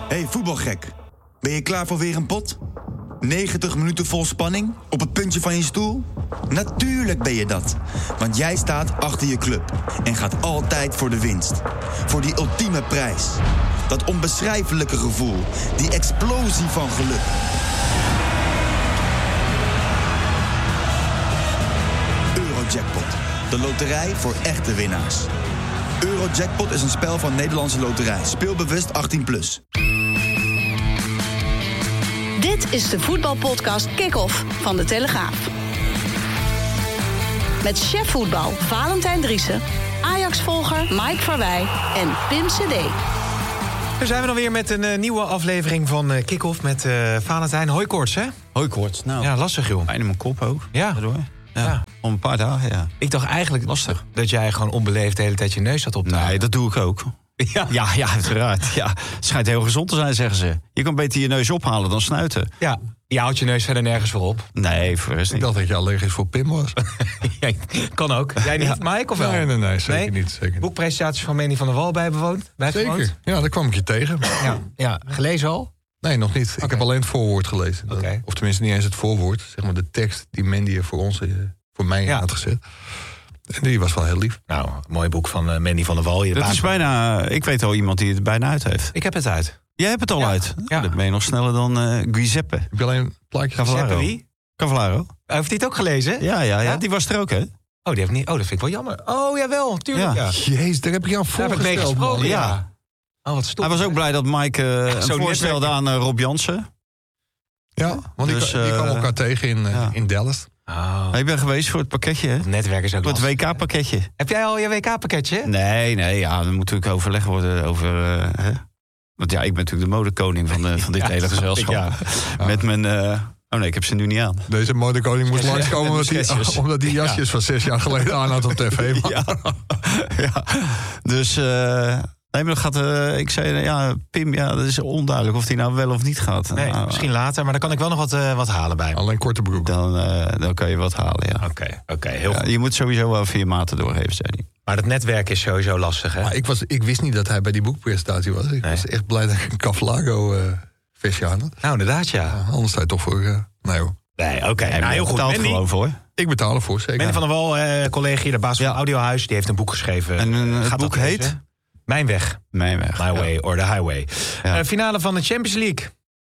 Hey voetbalgek, ben je klaar voor weer een pot? 90 minuten vol spanning? Op het puntje van je stoel? Natuurlijk ben je dat. Want jij staat achter je club en gaat altijd voor de winst. Voor die ultieme prijs. Dat onbeschrijfelijke gevoel. Die explosie van geluk. Eurojackpot. De loterij voor echte winnaars. Eurojackpot is een spel van Nederlandse Loterij. Speel bewust 18+. Dit is de voetbalpodcast Kick-Off van De Telegraaf. Met chef voetbal Valentijn Driessen, Ajax-volger Mike Verwij en Pim CD. Daar zijn we dan weer met een nieuwe aflevering van Kick-Off met Valentijn. Hoi Koorts, hè? Hoi Koorts. Nou, ja, lastig joh. pijn in mijn kop ook. Ja. Ja. Om een paar dagen, ja. Ik dacht eigenlijk lastig dat jij gewoon onbeleefd de hele tijd je neus had op. Nee, dat doe ik ook. Ja, uiteraard. Ja. Het schijnt heel gezond te zijn, zeggen ze. Je kan beter je neus ophalen dan snuiten. Ja, je houdt je neus verder nergens voor op. Nee, voor rest niet. Ik dacht dat je allergisch voor Pim was. Ja, kan ook. Jij niet, Mike, of wel? Nee, zeker niet. Boekpresentatie van Manny van der Wal bijgewoond? Zeker, ja, daar kwam ik je tegen. Ja, gelezen al? Nee, nog niet. Ik heb alleen het voorwoord gelezen. Okay. Of tenminste niet eens het voorwoord. Zeg maar de tekst die Mandy er voor mij had gezet. En die was wel heel lief. Nou, een mooi boek van Manny van der Wal. Dat is bijna, ik weet al iemand die het bijna uit heeft. Ik heb het uit. Jij hebt het al uit? Ja. Dat ben je nog sneller dan Giuseppe. Heb je alleen plaatjes Cavallaro. Wie? Cavallaro. Heeft hij het ook gelezen? Ja, die was er ook, hè? Oh, die heeft niet. Oh, dat vind ik wel jammer. Oh, jawel, tuurlijk. Ja. Jezus, daar heb ik jou Daar heb ik mee voorgesteld, gesproken, man. ja. Oh, wat stom. Hij was ook blij dat Mike hem voorstelde aan Rob Jansen. Ja, want Dus, die kwamen elkaar tegen in Dallas. Oh. Ik ben geweest voor het pakketje, hè? Het netwerk is ook voor het WK-pakketje. Heb jij al je WK-pakketje? Nee, er moet natuurlijk overleg worden over... hè? Want ja, ik ben natuurlijk de modekoning van dit hele gezelschap. Met mijn... oh nee, ik heb ze nu niet aan. Deze modekoning moest langskomen omdat die jasjes van 6 jaar geleden aan had op tv. Ja. Dus... nee, maar dat gaat... ik zei, Pim, dat is onduidelijk of hij nou wel of niet gaat. Nee, misschien later, maar dan kan ik wel nog wat halen bij me. Alleen korte broek. Dan kan je wat halen, ja. Oké, heel goed. Je moet sowieso wel 4 maten doorgeven, zei hij. Maar het netwerk is sowieso lastig, hè? Maar ik wist niet dat hij bij die boekpresentatie was. Ik was echt blij dat ik een Cavallaro-vestje aan had. Nou, inderdaad, ja. Anders sta je toch voor... nee hoor. Nee, oké. Nou, heel goed. Mandy, gewoon voor. Ik betaal ervoor, zeker. Manny van der Wal, collega, de baas van Audiohuis, die heeft een boek geschreven. En het Gaat boek dat heet? lezen? Mijn weg. My Way or the Highway. Ja. Finale van de Champions League.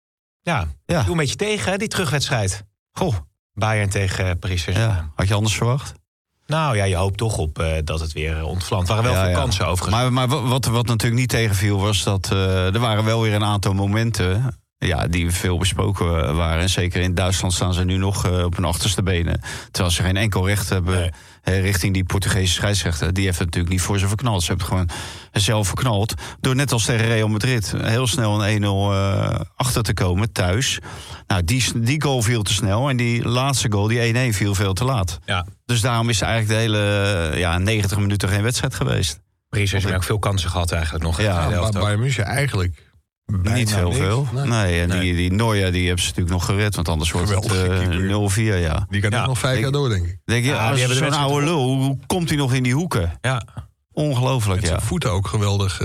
Ja. Doe een beetje tegen, hè, die terugwedstrijd. Goh. Bayern tegen Paris Saint-Germain. Ja. Had je anders verwacht? Nou ja, je hoopt toch op dat het weer ontvlamt. Er waren wel veel kansen overigens. Maar wat natuurlijk niet tegenviel was dat er waren wel weer een aantal momenten... die veel besproken waren. En zeker in Duitsland staan ze nu nog op hun achterste benen. Terwijl ze geen enkel recht hebben richting die Portugese scheidsrechter. Die heeft het natuurlijk niet voor ze verknald. Ze hebben het gewoon zelf verknald. Door net als tegen Real Madrid heel snel een 1-0 achter te komen thuis. Nou, die goal viel te snel. En die laatste goal, die 1-1, viel veel te laat. Ja. Dus daarom is er eigenlijk de hele 90 minuten geen wedstrijd geweest. Paris heeft ook veel kansen gehad eigenlijk nog. Ja, Bayern München eigenlijk... Niet heel veel. Nee, en die Neuer die hebben ze natuurlijk nog gered. Want anders wordt het 0-4, ja. Die kan nog 5 jaar door, denk ik. Denk je, zo'n oude lul, hoe komt hij nog in die hoeken? Ja. Ongelooflijk, zijn voeten ook geweldig.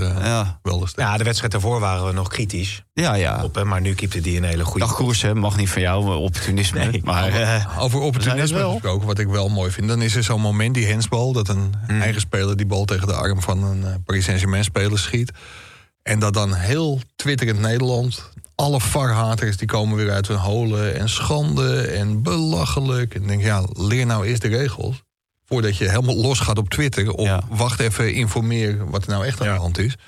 Ja, de wedstrijd daarvoor waren we nog kritisch. Ja. Maar nu keepte die een hele goede... Dag Koers, hè, mag niet van jou, opportunisme. Nee. Maar, over opportunisme gesproken, wat ik wel mooi vind... dan is er zo'n moment, die handsbal... dat een eigen speler die bal tegen de arm van een Paris Saint-Germain-speler schiet... En dat dan heel twitterend Nederland... alle VAR-haters die komen weer uit hun holen... en schande en belachelijk. En ik denk, leer nou eerst de regels... voordat je helemaal los gaat op Twitter... of wacht even, informeer wat er nou echt aan de hand is.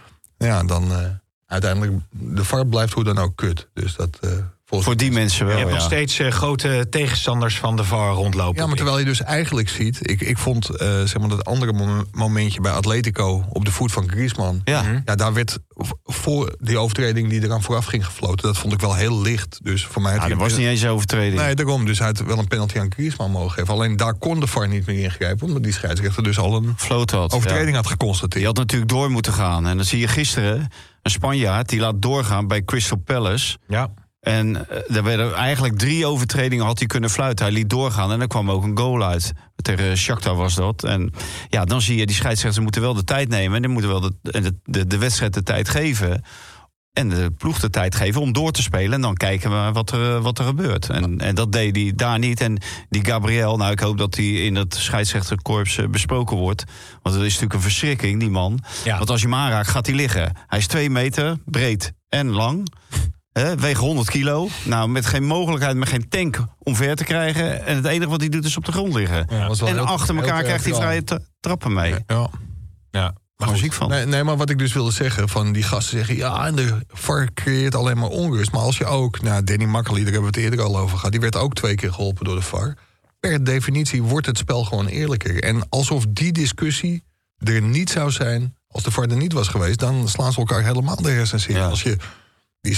Ja, dan uiteindelijk... de VAR blijft hoe dan ook kut. Dus dat... voor die mensen wel, je hebt nog steeds grote tegenstanders van de VAR rondlopen. Ja, maar terwijl je dus eigenlijk ziet... Ik vond dat andere momentje bij Atletico... op de voet van Griezmann... Ja, daar werd voor die overtreding die eraan vooraf ging gefloten... dat vond ik wel heel licht. Dus voor mij dat was niet eens een overtreding. Nee, daarom. Dus hij had wel een penalty aan Griezmann mogen geven. Alleen daar kon de VAR niet meer ingrijpen... omdat die scheidsrechter dus al een overtreding had geconstateerd. Die had natuurlijk door moeten gaan. En dan zie je gisteren een Spanjaard... die laat doorgaan bij Crystal Palace... Ja. En er werden eigenlijk 3 overtredingen had hij kunnen fluiten. Hij liet doorgaan en er kwam ook een goal uit. Tegen Shakhtar was dat. En dan zie je, die scheidsrechters moeten wel de tijd nemen... en die moeten wel de wedstrijd de tijd geven... En de ploeg de tijd geven om door te spelen. En dan kijken we wat er gebeurt. En dat deed hij daar niet. En die Gabriel, nou ik hoop dat hij in het scheidsrechterkorps besproken wordt. Want dat is natuurlijk een verschrikking, die man. Ja. Want als je hem aanraakt, gaat hij liggen. Hij is 2 meter, breed en lang. Weegt 100 kilo. Nou, met geen mogelijkheid, met geen tank omver te krijgen. En het enige wat hij doet is op de grond liggen. Ja, en achter elkaar krijgt hij vrije trappen mee. Ja. Gewoon ziek van. Nee, maar wat ik dus wilde zeggen, van die gasten zeggen... ja, en de VAR creëert alleen maar onrust. Maar als je ook, Danny Makkely, daar hebben we het eerder al over gehad... die werd ook 2 keer geholpen door de VAR. Per definitie wordt het spel gewoon eerlijker. En alsof die discussie er niet zou zijn... als de VAR er niet was geweest, dan slaan ze elkaar helemaal de hersens in. Ja. Als je die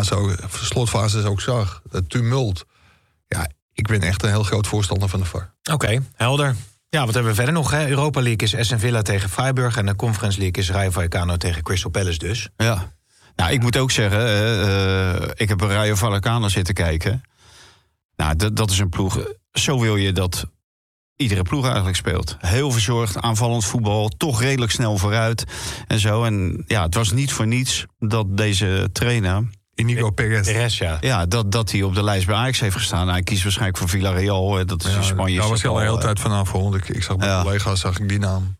slotfase ook zag, het tumult... ja, ik ben echt een heel groot voorstander van de VAR. Oké, helder. Ja, wat hebben we verder nog? Hè? Europa League is Aston Villa tegen Freiburg... en de Conference League is Rayo Vallecano tegen Crystal Palace dus. Ja. Nou, ik moet ook zeggen, ik heb Rayo Vallecano zitten kijken. Nou, dat is een ploeg. Zo wil je dat iedere ploeg eigenlijk speelt. Heel verzorgd, aanvallend voetbal, toch redelijk snel vooruit en zo. En ja, het was niet voor niets dat deze trainer... Inigo Perez. Ja, dat hij op de lijst bij Ajax heeft gestaan. Hij kiest waarschijnlijk voor Villarreal. Dat is in Spanje. Daar was hij al de hele tijd vanaf. Ik zag mijn collega's, zag ik die naam.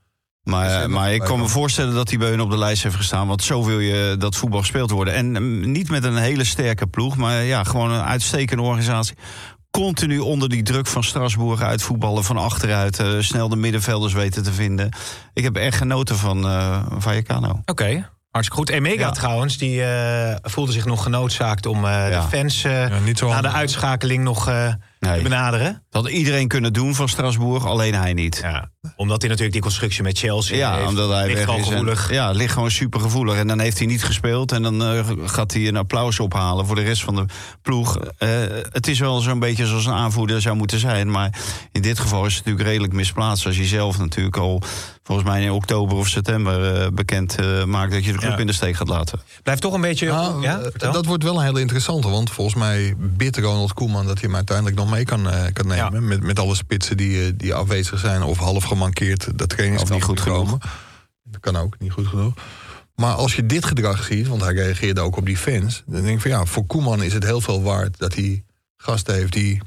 Maar ik kan me voorstellen dat hij bij hun op de lijst heeft gestaan. Want zo wil je dat voetbal gespeeld worden. En niet met een hele sterke ploeg, maar ja, gewoon een uitstekende organisatie. Continu onder die druk van Strasbourg uitvoetballen van achteruit. Snel de middenvelders weten te vinden. Ik heb echt genoten van Vallecano. Oké. Hartstikke goed. Emega trouwens, die voelde zich nog genoodzaakt om de fans na de uitschakeling nog te benaderen. Dat had iedereen kunnen doen van Strasbourg, alleen hij niet. Ja, omdat hij natuurlijk die constructie met Chelsea heeft. Omdat hij ligt weg is. gevoelig. Ligt gewoon supergevoelig. En dan heeft hij niet gespeeld en dan gaat hij een applaus ophalen voor de rest van de ploeg. Het is wel zo'n beetje zoals een aanvoerder zou moeten zijn. Maar in dit geval is het natuurlijk redelijk misplaatst. Als je zelf natuurlijk al volgens mij in oktober of september bekend maakt dat je de club in de steek gaat laten. Blijft toch een beetje... dat wordt wel een hele interessante. Want volgens mij bidt Ronald Koeman dat hij hem uiteindelijk nog mee kan nemen. Ja. Met alle spitsen die afwezig zijn of half gemankeerd. Dat trainingskamp niet goed genoeg. Dat kan ook, niet goed genoeg. Maar als je dit gedrag ziet, want hij reageerde ook op die fans, dan denk ik van voor Koeman is het heel veel waard dat hij gasten heeft die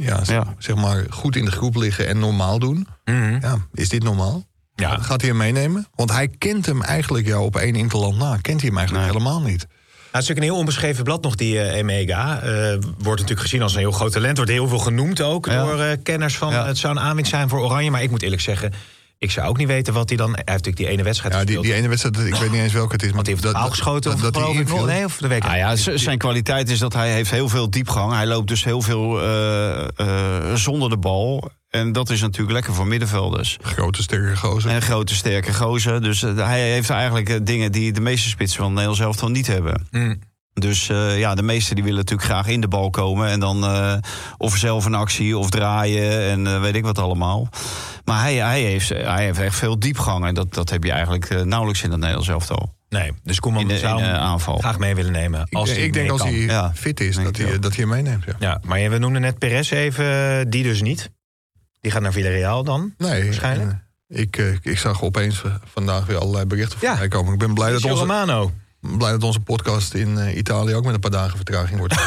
zeg maar goed in de groep liggen en normaal doen. Mm-hmm. Ja, is dit normaal? Ja. Gaat hij hem meenemen? Want hij kent hem eigenlijk op 1 interland na. Kent hij hem eigenlijk helemaal niet. Het is natuurlijk een heel onbeschreven blad nog, die Emega. Wordt natuurlijk gezien als een heel groot talent. Wordt heel veel genoemd ook door kenners van... het zou een aanwinst zijn voor Oranje. Maar ik moet eerlijk zeggen, ik zou ook niet weten wat hij dan... Hij heeft natuurlijk die ene wedstrijd gespeeld. Die ene wedstrijd, ik weet niet eens welke het is. Maar hij heeft het geschoten of geloof ik nog? Nee, of de week. Zijn kwaliteit is dat hij heeft heel veel diepgang. Hij loopt dus heel veel zonder de bal. En dat is natuurlijk lekker voor middenvelders. Grote, sterke gozer. En grote, sterke gozer. Dus hij heeft eigenlijk dingen die de meeste spitsen van Nederland zelf dan niet hebben. Mm. Dus de meesten die willen natuurlijk graag in de bal komen. En dan of zelf een actie of draaien en weet ik wat allemaal. Maar hij heeft echt veel diepgang. En dat heb je eigenlijk nauwelijks in het Nederlands elftal. Nee, dus Koeman zou hem aanval graag mee willen nemen. Ik denk als hij fit is, dat hij hem meeneemt. Ja, maar we noemden net Perez even, die dus niet. Die gaat naar Villarreal dan, waarschijnlijk? Ik zag opeens vandaag weer allerlei berichten voorbij komen. Ik ben blij dat onze podcast in Italië ook met een paar dagen vertraging wordt.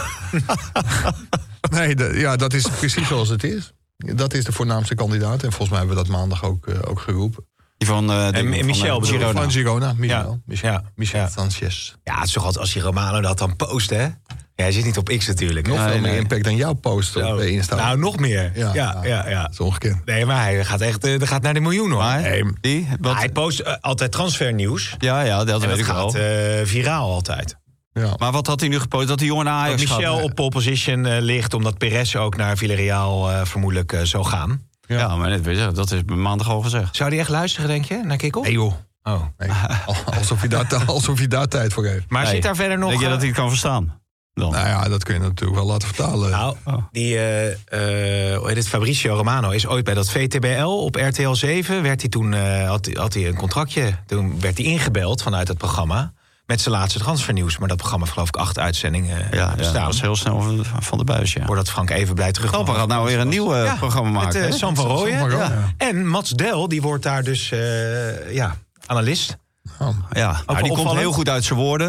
Dat is precies zoals het is. Dat is de voornaamste kandidaat. En volgens mij hebben we dat maandag ook geroepen. Die van Michel Girona. Van Girona. Michel Sanchez. Ja, het is toch altijd als je Romano dat dan post, hè? Ja, hij zit niet op X natuurlijk. Nog veel meer impact dan jouw post op Insta. Nou, nog meer. Ja. Dat is ongekend. Nee, maar hij gaat echt gaat naar de miljoen, hoor. Hij post altijd transfernieuws. Ja, dat weet ik wel. Dat gaat viraal altijd. Ja. Maar wat had hij nu gepost? Dat die jongen naar Ajax dat Michel op pole position ligt, omdat Perez ook naar Villarreal vermoedelijk zou gaan. Ja, maar net, weet je, dat is maandag al gezegd. Zou hij echt luisteren, denk je, naar kick-off? Nee, joh. Oh. Nee. Alsof hij daar tijd voor heeft. Maar zit daar verder nog... Denk je dat hij het kan verstaan? Dan. Nou ja, dat kun je natuurlijk wel laten vertalen. Nou, die Fabrizio Romano is ooit bij dat VTBL op RTL 7. Werd hij toen, had hij een contractje. Toen werd hij ingebeld vanuit het programma met zijn laatste transfernieuws. Maar dat programma heeft geloof ik 8 uitzendingen bestaan. Dat was heel snel van de buis, Voordat Frank even blij terug. We gaat nou weer een nieuw programma maken. Met Sam van Rooyen. En Mats Del, die wordt daar dus analist. Die komt heel goed uit zijn woorden. Ja.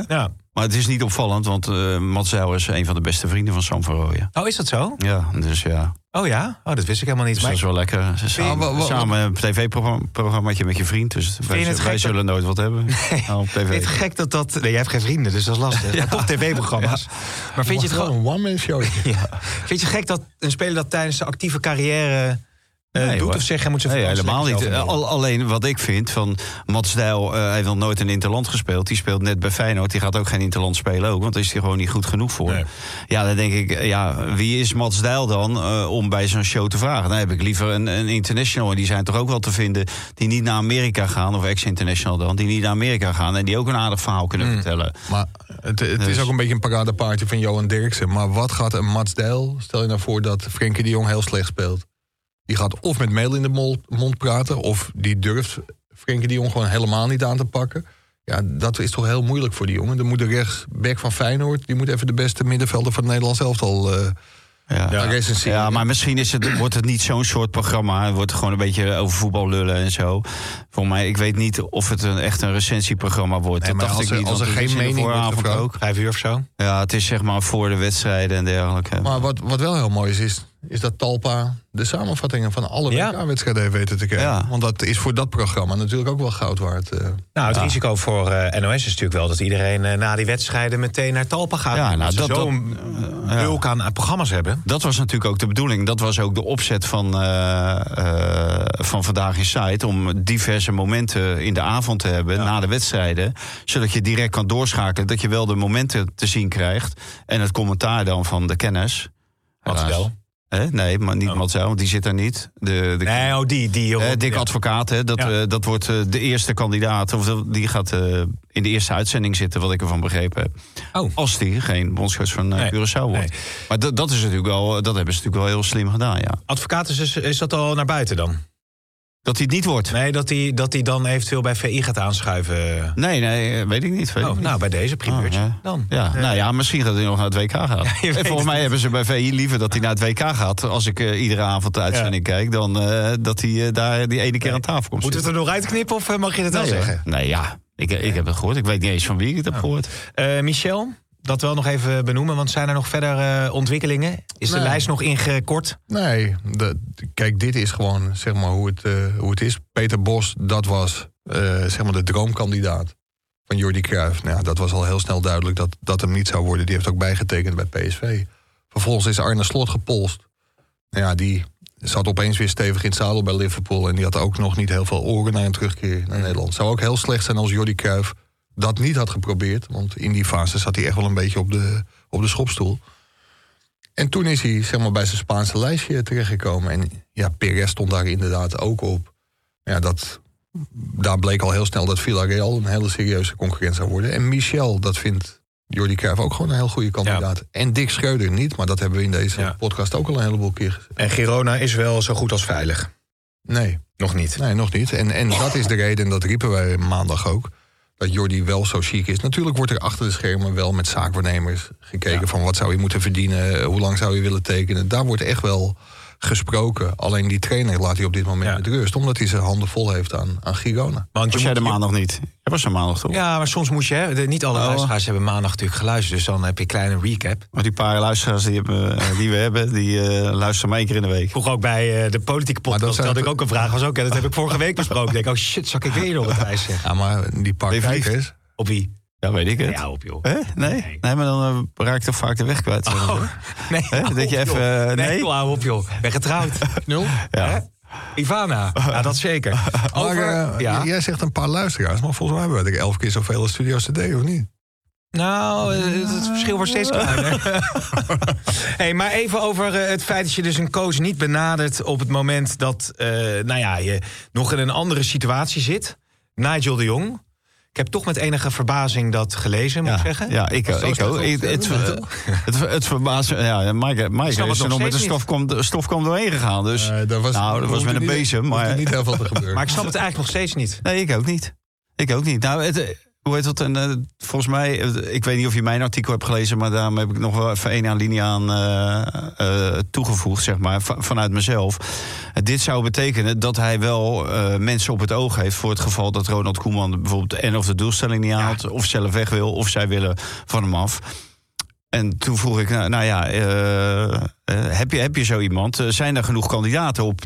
Maar het is niet opvallend, want Mats Dijl is een van de beste vrienden van Sam van Rooyen. Oh, is dat zo? Ja, dus ja. Oh ja? Oh, dat wist ik helemaal niet. Dus dat is wel lekker. Samen een tv-programmaatje met je vriend. Dus wij zullen nooit wat hebben. Op tv. Vind je het gek dat... Nee, jij hebt geen vrienden, dus dat is lastig. Maar toch tv-programma's. Maar vind je het gewoon... een one-man show? Ja. Vind je gek dat een speler dat tijdens zijn actieve carrière... doet hoor. of zeggen, moet ze helemaal niet. Alleen wat ik vind van Mats Dijl, hij heeft nog nooit een interland gespeeld. Die speelt net bij Feyenoord. Die gaat ook geen interland spelen ook, want daar is hij gewoon niet goed genoeg voor. Nee. Ja, dan denk ik, wie is Mats Dijl dan om bij zo'n show te vragen? Dan heb ik liever een international. En die zijn toch ook wel te vinden die niet naar Amerika gaan, of ex-international dan, die niet naar Amerika gaan en die ook een aardig verhaal kunnen vertellen. Maar het is ook een beetje een paradepaardje van Johan Derksen. Maar wat gaat een Mats Dijl, stel je nou voor dat Frenkie de Jong heel slecht speelt. Die gaat of met meel in de mond praten, of die durft Frenkie de Jong gewoon helemaal niet aan te pakken. Ja, dat is toch heel moeilijk voor die jongen. Dan moet de rechtsback van Feyenoord, die moet even de beste middenvelder van het Nederlands elftal recenseren. Ja, maar misschien wordt het niet zo'n soort programma. Het wordt gewoon een beetje over voetbal lullen en zo. Volgens mij, ik weet niet of het echt een recensieprogramma wordt. Nee, dat dacht ik niet. Als er geen mening vooravond ook. 5 uur of zo? Ja, het is zeg maar voor de wedstrijden en dergelijke. Maar wat wel heel mooi is dat Talpa de samenvattingen van alle WK-wedstrijden heeft weten te krijgen. Ja. Want dat is voor dat programma natuurlijk ook wel goud waard. Het risico voor NOS is natuurlijk wel dat iedereen na die wedstrijden meteen naar Talpa gaat. Ja, nou, dat zo'n bulk aan programma's hebben. Dat was natuurlijk ook de bedoeling. Dat was ook de opzet van Vandaag in Site, om diverse momenten in de avond te hebben na de wedstrijden, zodat je direct kan doorschakelen, dat je wel de momenten te zien krijgt en het commentaar dan van de kennis. Mats Dijl. Nee, maar niet Mats Dijl, want die zit daar niet. Dick Advocaat, dat wordt de eerste kandidaat, of die gaat in de eerste uitzending zitten, wat ik ervan begrepen heb. Oh. Als die geen bondscoach van Curaçao wordt. Nee. Maar dat is natuurlijk wel, dat hebben ze natuurlijk wel heel slim gedaan, ja. Advocaat is dat al naar buiten dan? Dat hij het niet wordt? Nee, dat hij dan eventueel bij VI gaat aanschuiven. Nee, weet ik niet. Nou, bij deze primeurtje dan. Ja, misschien dat hij nog naar het WK gaat. En volgens mij hebben ze bij VI liever dat hij naar het WK gaat. Als ik iedere avond de uitzending kijk, dan dat hij daar die ene keer aan tafel komt. Moet het er nog uitknippen of mag je het wel zeggen? Nee, ja. Ik heb het gehoord. Ik weet niet eens van wie ik het heb gehoord. Michel? Dat wel nog even benoemen, want zijn er nog verder ontwikkelingen? Is de lijst nog ingekort? Nee, kijk, dit is gewoon zeg maar hoe het is. Peter Bos, dat was zeg maar de droomkandidaat van Jordi Cruijff. Nou, dat was al heel snel duidelijk dat hem niet zou worden. Die heeft ook bijgetekend bij PSV. Vervolgens is Arne Slot gepolst. Nou ja, die zat opeens weer stevig in het zadel bij Liverpool en die had ook nog niet heel veel oren naar een terugkeer naar Nederland. Het zou ook heel slecht zijn als Jordi Cruijff dat niet had geprobeerd. Want in die fase zat hij echt wel een beetje op de schopstoel. En toen is hij zeg maar bij zijn Spaanse lijstje terechtgekomen. En ja, Perez stond daar inderdaad ook op. Ja, daar bleek al heel snel dat Villarreal een hele serieuze concurrent zou worden. En Michel, dat vindt Jordi Cruijff ook gewoon een heel goede kandidaat. Ja. En Dick Schreuder niet, maar dat hebben we in deze podcast ook al een heleboel keer gezegd. En Girona is wel zo goed als veilig? Nee. Nog niet? Nee, nog niet. En dat is de reden, en dat riepen wij maandag ook, dat Jordi wel zo chic is. Natuurlijk wordt er achter de schermen wel met zaakwaarnemers gekeken van wat zou hij moeten verdienen, hoe lang zou hij willen tekenen. Daar wordt echt wel gesproken. Alleen die trainer laat hij op dit moment met rust, omdat hij zijn handen vol heeft aan Girona. Want was jij de maandag niet? Jij was er maandag toch? Ja, maar soms moet je, niet alle luisteraars hebben maandag natuurlijk geluisterd, dus dan heb je een kleine recap. Maar die paar luisteraars die we hebben, die luisteren maar 1 keer in de week. Vroeg ook bij de politieke podcast had ik ook een vraag. Dat heb ik vorige week besproken. Ik denk, oh shit, zal ik weer nog het ijs zeggen? Ja, maar die paar kijkers. Op wie? Ja, weet ik het. Ja, op joh. Nee, maar dan raak ik toch vaak de weg kwijt. Nee, dat je even. Nee, hou op joh. Ben getrouwd. 0? Ja. Ivana, ja, dat zeker. Jij zegt een paar luisteraars, maar volgens mij hebben we er 11 keer zoveel als Studios Today, of niet? Nou, het verschil wordt steeds kleiner. Hey, maar even over het feit dat je dus een coach niet benadert op het moment dat je nog in een andere situatie zit. Nigel de Jong. Ik heb toch met enige verbazing dat gelezen, moet ik zeggen. Ja, ik ook. Het verbaast me. Ja, Mike is er nog met de stofkom doorheen gegaan. Dus dat was met een bezem. Maar niet heel veel te gebeuren. Maar ik snap het eigenlijk nog steeds niet. Nee, ik ook niet. Nou, Hoe heet dat? En volgens mij, ik weet niet of je mijn artikel hebt gelezen, maar daarom heb ik nog wel even één alinea aan toegevoegd, zeg maar, vanuit mezelf. Dit zou betekenen dat hij wel mensen op het oog heeft voor het geval dat Ronald Koeman bijvoorbeeld of de doelstelling niet haalt, of zelf weg wil, of zij willen van hem af. En toen vroeg ik, heb je zo iemand? Zijn er genoeg kandidaten op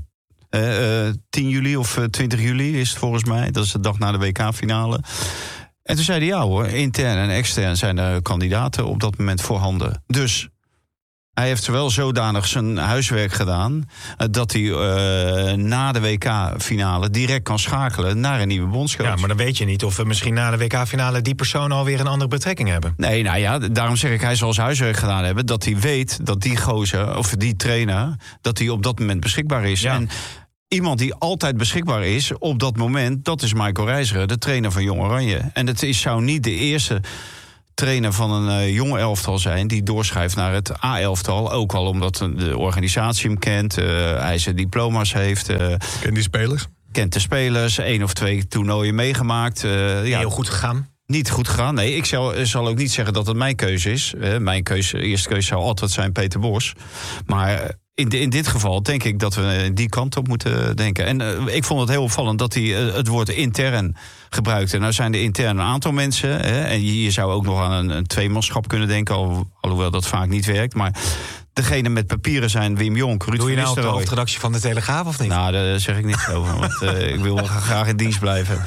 10 juli of 20 juli is het volgens mij? Dat is de dag na de WK-finale. En toen zei hij, ja hoor, intern en extern zijn er kandidaten op dat moment voorhanden. Dus hij heeft wel zodanig zijn huiswerk gedaan dat hij na de WK-finale direct kan schakelen naar een nieuwe bondscoach. Ja, maar dan weet je niet of we misschien na de WK-finale die persoon alweer een andere betrekking hebben. Nee, nou ja, daarom zeg ik, hij zal zijn huiswerk gedaan hebben, dat hij weet dat die gozer, of die trainer, dat hij op dat moment beschikbaar is. Ja. En iemand die altijd beschikbaar is op dat moment, dat is Michael Reiziger, de trainer van Jong Oranje. En het zou niet de eerste trainer van een jong elftal zijn die doorschrijft naar het A-elftal. Ook al omdat de organisatie hem kent, hij zijn diploma's heeft. Ken die spelers? Kent de spelers, 1 of 2 toernooien meegemaakt. Heel goed gegaan. Niet goed gegaan. Nee, ik zal ook niet zeggen dat het mijn keuze is. Mijn eerste keuze zou altijd zijn Peter Bos. Maar in dit geval denk ik dat we die kant op moeten denken. En ik vond het heel opvallend dat hij het woord intern gebruikte. Nou zijn er intern een aantal mensen. En je zou ook nog aan een tweemanschap kunnen denken. Alhoewel dat vaak niet werkt. Maar degene met papieren zijn Wim Jonk, Ruud Doe je van nou op de Nistelrooy. hoofdredactie van de Telegraaf of niet? Nou, daar zeg ik niks over. Want ik wil graag in dienst blijven.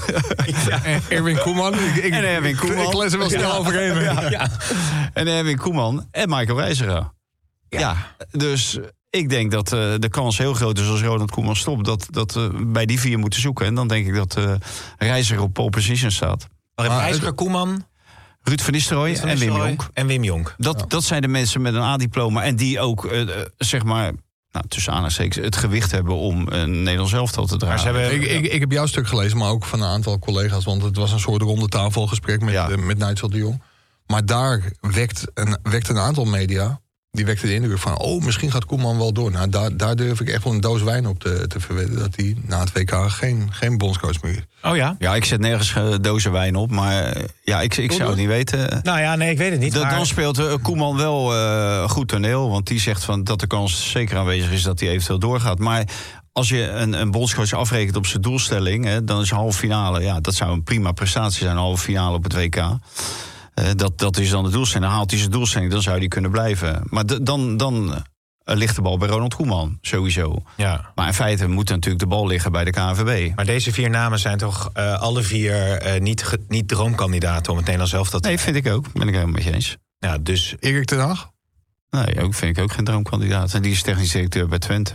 Erwin Koeman. En Erwin Koeman. Ik lees er wel snel overheen. Ja. En Erwin Koeman en Michael Reiziger. Ja, dus ik denk dat de kans heel groot is als Ronald Koeman stopt, dat bij die 4 moeten zoeken. En dan denk ik dat Reiziger op pole position staat. Maar Reiziger, Koeman, Ruud van Nistelrooy en Wim Jonk. En Wim Jonk. Dat zijn de mensen met een A-diploma en die ook, zeg maar, tussen aanhalingstekens, het gewicht hebben om een Nederlands elftal te dragen. Ik heb jouw stuk gelezen, maar ook van een aantal collega's, want het was een soort ronde tafelgesprek met Nigel de Jong. Maar daar wekt een aantal media, die wekte de indruk van, misschien gaat Koeman wel door. Nou, daar durf ik echt wel een doos wijn op te verwedden, dat hij na het WK geen bondscoach meer is. Oh ja? Ja, ik zet nergens dozen wijn op, maar ik zou het niet weten. Nou ja, nee, ik weet het niet. Dan speelt Koeman wel goed toneel, want die zegt dat de kans zeker aanwezig is dat hij eventueel doorgaat. Maar als je een bondscoach afrekent op zijn doelstelling, dan is halve finale, ja, dat zou een prima prestatie zijn, halve finale op het WK. Dat is dan de doelstelling. Dan haalt hij zijn doelstelling, dan zou hij kunnen blijven. Maar dan ligt de bal bij Ronald Koeman, sowieso. Ja. Maar in feite moet natuurlijk de bal liggen bij de KNVB. Maar deze 4 namen zijn toch alle 4 niet droomkandidaten om het Nederlands elftal te... Nee, vind ik ook. Ben ik helemaal met je eens. Ja, dus... Erik ten Hag? Nee, vind ik ook geen droomkandidaat. En die is technisch directeur bij Twente.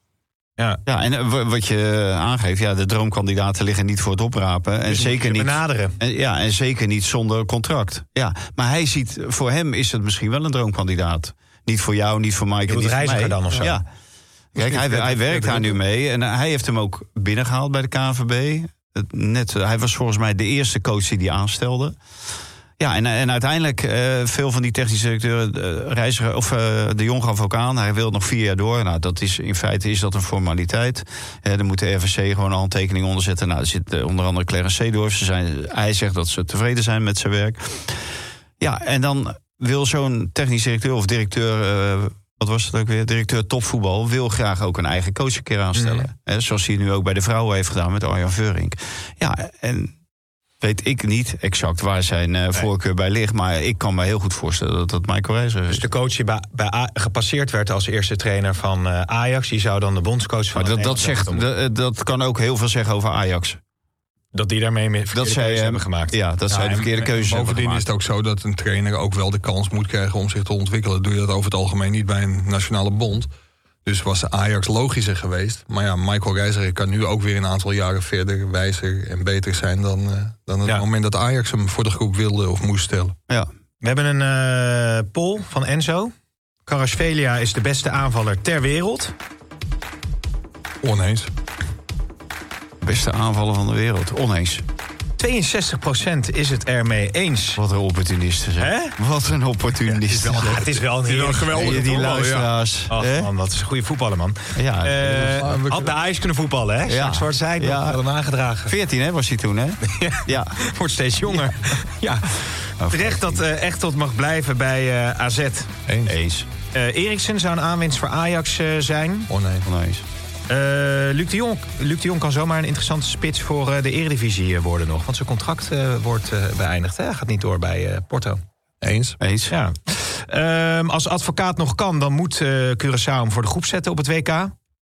Ja, en wat je aangeeft, de droomkandidaten liggen niet voor het oprapen. En dus zeker niet benaderen. En zeker niet zonder contract. Ja, maar hij ziet, voor hem is het misschien wel een droomkandidaat. Niet voor jou, niet voor Mike, niet voor Reiziger mij. Dan of zo? Ja. Kijk, hij werkt daar nu mee. En hij heeft hem ook binnengehaald bij de KNVB. Hij was volgens mij de eerste coach die hij aanstelde. Ja, en uiteindelijk, veel van die technische directeuren, Reiziger, of de Jong gaf ook aan, hij wil nog 4 jaar door. Nou, in feite is dat een formaliteit. Dan moet de RVC gewoon een handtekening onderzetten. Nou, er zit onder andere Clarence Seedorf. Hij zegt dat ze tevreden zijn met zijn werk. Ja, en dan wil zo'n technisch directeur of directeur, wat was het ook weer? Directeur topvoetbal wil graag ook een eigen coach een keer aanstellen. Zoals hij nu ook bij de vrouwen heeft gedaan met Arjan Veurink. Ja, en weet ik niet exact waar zijn voorkeur bij ligt. Maar ik kan me heel goed voorstellen dat Michael Reiziger is. Dus de coach die gepasseerd werd als eerste trainer van Ajax, die zou dan de bondscoach van... Maar dat kan ook heel veel zeggen over Ajax. Dat die daarmee verkeerde keuze hebben gemaakt. Ja, dat zij de verkeerde keuze hebben gemaakt. Bovendien is het ook zo dat een trainer ook wel de kans moet krijgen om zich te ontwikkelen. Doe je dat over het algemeen niet bij een nationale bond. Dus was Ajax logischer geweest. Maar ja, Michael Reiziger kan nu ook weer een aantal jaren verder, wijzer en beter zijn dan het moment dat Ajax hem voor de groep wilde of moest stellen. Ja. We hebben een poll van Enzo. Kvaratskhelia is de beste aanvaller ter wereld. Oneens. Beste aanvaller van de wereld. Oneens. 62% is het ermee eens. Wat een opportunisten, zeg. Hè? Wat een opportunisten. Het is wel een heel geweldige die voetbal, luisteraars. Ach man, wat is een goede voetballer, man. Ja. Had bij Ajax kunnen voetballen, hè? Ja. Zwart zei nog wel hem aangedragen. 14, hè, was hij toen, hè? Ja. Wordt steeds jonger. Ja. Terecht dat Echtelt mag blijven bij AZ. Eens. Eriksen zou een aanwinst voor Ajax zijn. Oh nee. Oneens. Luc de Jong kan zomaar een interessante spits voor de Eredivisie worden nog. Want zijn contract wordt beëindigd. Hij gaat niet door bij Porto. Eens. Ja. Als advocaat nog kan, dan moet Curaçao hem voor de groep zetten op het WK.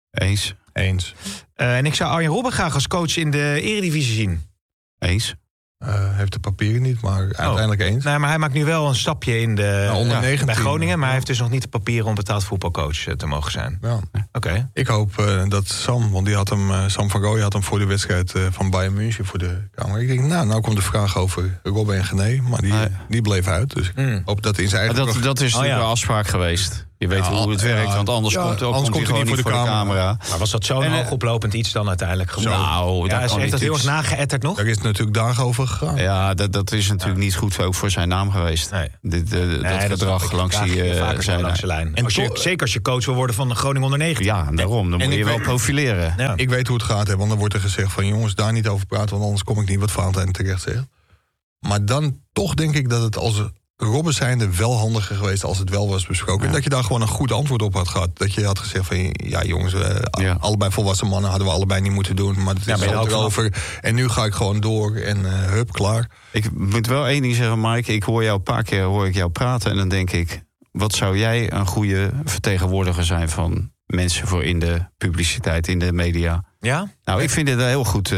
Eens. En ik zou Arjen Robben graag als coach in de Eredivisie zien. Eens. Heeft de papieren niet, maar uiteindelijk eens. Nee, maar hij maakt nu wel een stapje in de onder 19. bij Groningen. Maar hij heeft dus nog niet de papieren om betaald voetbalcoach te mogen zijn. Ja. Oké. Ik hoop dat Sam, want Sam van Gooij had hem voor de wedstrijd van Bayern München voor de Kamer. Ik denk, nou komt de vraag over Robben en Gené, maar die bleef uit. Dus ik hoop dat in zijn eigen... Dat is natuurlijk een afspraak geweest. Je weet hoe het werkt, want anders komt hij gewoon niet voor de camera. Maar was dat zo'n hoogoplopend iets dan uiteindelijk geworden? Nou, ze heeft dat heel erg nageëtterd nog? Daar is natuurlijk dagen over gegaan. Ja, dat is natuurlijk niet goed ook voor zijn naam geweest. Nee. Dat gedrag langs die lijn. En zeker als je coach wil worden van Groningen onder 19. Ja, daarom. Dan moet je wel profileren. Ja. Ik weet hoe het gaat, want dan wordt er gezegd van jongens, daar niet over praten, want anders kom ik niet wat Valentijn terecht zegt. Maar dan toch denk ik dat het als Robben zijnde wel handiger geweest als het wel was besproken. Ja. En dat je daar gewoon een goed antwoord op had gehad. Dat je had gezegd van, ja jongens, allebei volwassen mannen hadden we allebei niet moeten doen. Maar het is erover. En nu ga ik gewoon door en hup, klaar. Ik moet wel één ding zeggen, Mike. Ik hoor jou een paar keer praten en dan denk ik, wat zou jij een goede vertegenwoordiger zijn van mensen voor in de publiciteit, in de media? Ja? Nou, ik vind dit heel goed.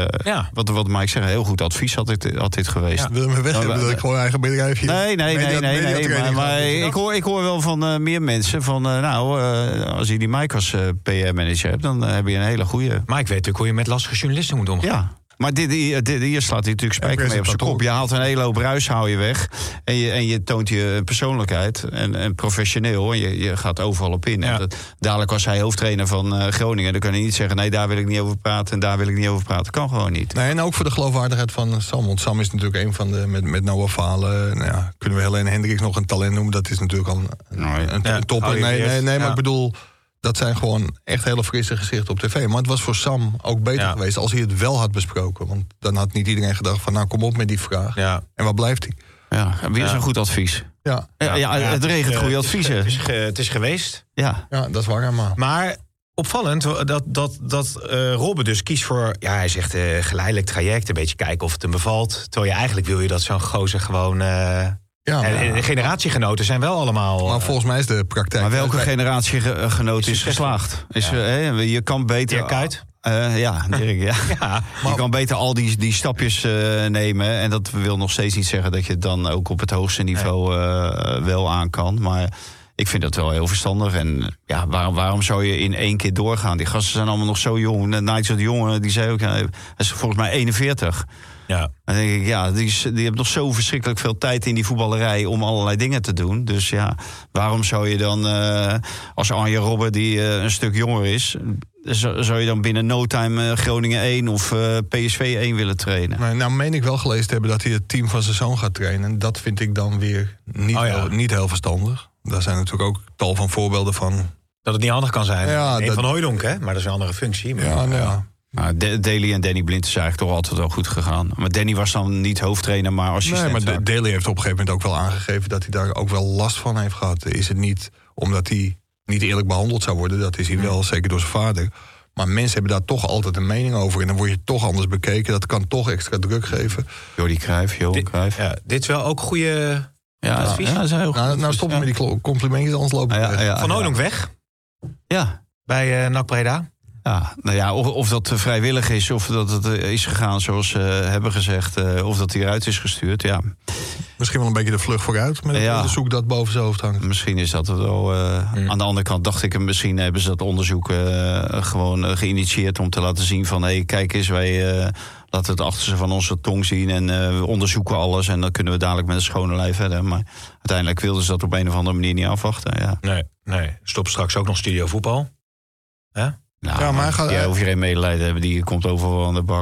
Wat Mike zegt, heel goed advies had dit geweest. Ja. Wil je me weg hebben dat ik gewoon eigen bedrijfje... Nee. Maar ik hoor wel van meer mensen van... als je die Mike als PR-manager hebt, dan heb je een hele goede... Mike weet natuurlijk hoe je met lastige journalisten moet omgaan. Ja. Maar hier slaat hij natuurlijk spijker mee op zijn kop. Je haalt een hele hoop ruis, hou je weg. En je toont je persoonlijkheid en professioneel. En je gaat overal op in. Ja. Dadelijk was hij hoofdtrainer van Groningen. Dan kan hij niet zeggen, nee, daar wil ik niet over praten. En daar wil ik niet over praten. Kan gewoon niet. Nee, en ook voor de geloofwaardigheid van Sam. Want Sam is natuurlijk een van de, met Noah Falen. Nou ja, kunnen we Helene Hendricks nog een talent noemen. Dat is natuurlijk al een topper. Nee, maar ik bedoel... Dat zijn gewoon echt hele frisse gezichten op tv. Maar het was voor Sam ook beter geweest als hij het wel had besproken. Want dan had niet iedereen gedacht van, nou kom op met die vraag. Ja. En waar blijft hij? Ja, weer zo'n goed goed advies. Het regent goede adviezen. Het is geweest. Ja, dat is waar helemaal. Maar opvallend dat Robben dus kiest voor... Ja, hij zegt geleidelijk traject, een beetje kijken of het hem bevalt. Terwijl je eigenlijk wil je dat zo'n gozer gewoon... de generatiegenoten zijn wel allemaal... Maar volgens mij is de praktijk... Maar welke generatiegenoot is geslaagd? Je kan beter... Dirk Kuyt? Dirk, Je kan beter al die stapjes nemen. En dat wil nog steeds niet zeggen dat je het dan ook op het hoogste niveau wel aan kan. Maar ik vind dat wel heel verstandig. En ja, waarom zou je in één keer doorgaan? Die gasten zijn allemaal nog zo jong. Nigel de Jonge, die zei ook... Hij is volgens mij 41... Ja. Dan denk ik, die hebben nog zo verschrikkelijk veel tijd in die voetballerij om allerlei dingen te doen. Dus ja, waarom zou je dan, als Arjen Robben, die een stuk jonger is, zou je dan binnen no time Groningen 1 of PSV 1 willen trainen? Nou, meen ik wel gelezen te hebben dat hij het team van zijn zoon gaat trainen. En dat vind ik dan weer niet heel verstandig. Daar zijn natuurlijk ook tal van voorbeelden van. Dat het niet handig kan zijn. Ja, van Hooijdonk, hè? Maar dat is een andere functie. Maar Nou, Daly en Danny Blind is eigenlijk toch altijd wel goed gegaan. Maar Danny was dan niet hoofdtrainer, maar assistent. Nee, maar Daly heeft op een gegeven moment ook wel aangegeven dat hij daar ook wel last van heeft gehad. Is het niet omdat hij niet eerlijk behandeld zou worden? Dat is hij wel, zeker door zijn vader. Maar mensen hebben daar toch altijd een mening over. En dan word je toch anders bekeken. Dat kan toch extra druk geven. Johan Cruijff. Ja, dit is wel ook goede advies. Ja, dat is heel goed. Nou stoppen met die complimentjes, anders lopen we Van Hooijdonk weg. Ja. Bij NAC Breda. Ja, nou ja, of dat vrijwillig is, of dat het is gegaan zoals ze hebben gezegd, of dat hij eruit is gestuurd, ja. Misschien wel een beetje de vlucht vooruit met het onderzoek dat boven zijn hoofd hangt. Misschien is dat het wel. Aan de andere kant dacht ik, misschien hebben ze dat onderzoek gewoon geïnitieerd om te laten zien van, hé, kijk eens, wij laten het achterste van onze tong zien en we onderzoeken alles en dan kunnen we dadelijk met een schone lei verder. Maar uiteindelijk wilden ze dat op een of andere manier niet afwachten. Ja. Nee. Stop straks ook nog Studio Voetbal. Nou, maar hoef je geen medelijden hebben, die komt overal aan de bak.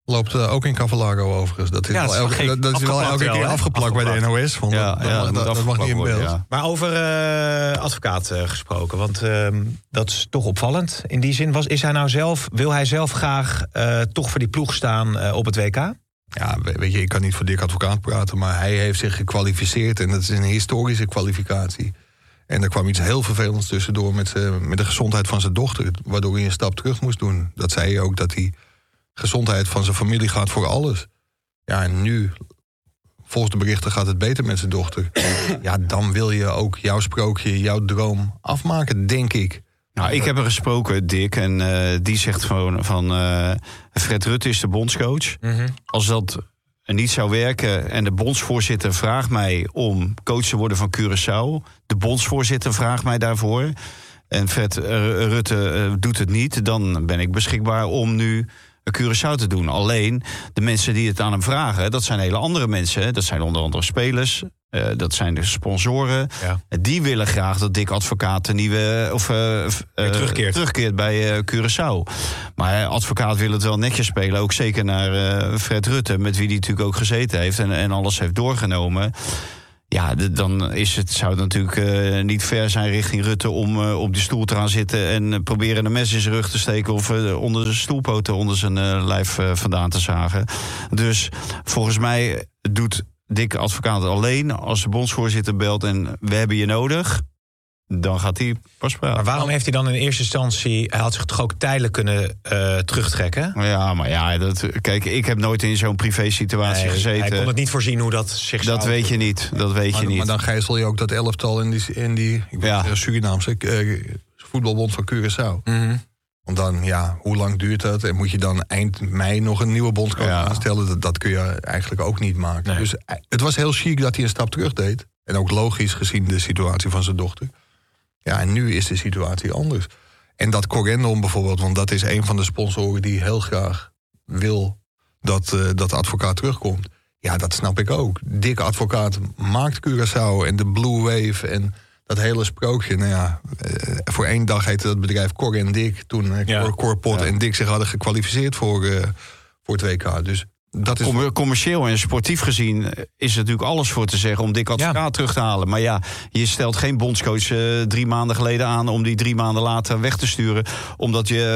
Loopt ook in Cavallaro overigens. Dat is wel elke keer afgeplakt bij de NOS. Want dat mag niet in beeld. Ja. Maar over advocaat gesproken. Want dat is toch opvallend. In die zin, wil hij zelf graag toch voor die ploeg staan op het WK? Ja, weet je, ik kan niet voor Dick Advocaat praten. Maar hij heeft zich gekwalificeerd. En dat is een historische kwalificatie. En er kwam iets heel vervelends tussendoor met de gezondheid van zijn dochter. Waardoor hij een stap terug moest doen. Dat zei hij ook, dat hij gezondheid van zijn familie gaat voor alles. Ja, en nu, volgens de berichten, gaat het beter met zijn dochter. Ja, dan wil je ook jouw sprookje, jouw droom afmaken, denk ik. Nou, ik heb er gesproken, Dick, en die zegt van Fred Rutte is de bondscoach. Mm-hmm. Als dat niet zou werken en de bondsvoorzitter vraagt mij om coach te worden van Curaçao, de bondsvoorzitter vraagt mij daarvoor, en Fred Rutte doet het niet, dan ben ik beschikbaar om nu Curaçao te doen. Alleen, de mensen die het aan hem vragen, dat zijn hele andere mensen. Dat zijn onder andere spelers, dat zijn de sponsoren. Ja. Die willen graag dat Dick Advocaat een nieuwe terugkeert bij Curaçao. Maar Advocaat wil het wel netjes spelen, ook zeker naar Fred Rutte, met wie hij natuurlijk ook gezeten heeft en alles heeft doorgenomen. Ja, dan zou het natuurlijk niet ver zijn richting Rutte om op die stoel te gaan zitten en proberen een mes in zijn rug te steken of onder de stoelpoten onder zijn lijf vandaan te zagen. Dus volgens mij doet Dick Advocaat alleen als de bondsvoorzitter belt en we hebben je nodig. Dan gaat hij pas praten. Maar waarom heeft hij dan in eerste instantie, hij had zich toch ook tijdelijk kunnen terugtrekken? Ja, maar kijk, ik heb nooit in zo'n privé-situatie gezeten. Hij kon het niet voorzien hoe dat zich zou... Dat weet je niet, Maar dan gijzel je ook dat elftal in die Surinaamse voetbalbond van Curaçao. Mm-hmm. Want dan, hoe lang duurt dat? En moet je dan eind mei nog een nieuwe bondscoach aanstellen? Dat kun je eigenlijk ook niet maken. Nee. Dus het was heel chic dat hij een stap terug deed. En ook logisch gezien de situatie van zijn dochter. Ja, en nu is de situatie anders. En dat Corendon bijvoorbeeld, want dat is een van de sponsoren die heel graag wil dat Advocaat terugkomt. Ja, dat snap ik ook. Dick Advocaat maakt Curaçao en de Blue Wave en dat hele sprookje. Nou ja, voor 1 dag heette dat bedrijf Cor en Dick. Toen Corpot en Dick zich hadden gekwalificeerd voor het WK. Dus dat is... Commercieel en sportief gezien is er natuurlijk alles voor te zeggen om Dick Advocaat terug te halen. Maar ja, je stelt geen bondscoach 3 maanden geleden aan om die 3 maanden later weg te sturen, omdat je